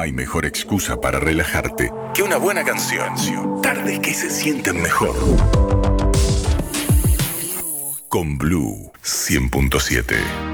hay mejor excusa para relajarte que una buena canción. Tardes que se sienten mejor. Con Blue 100.7.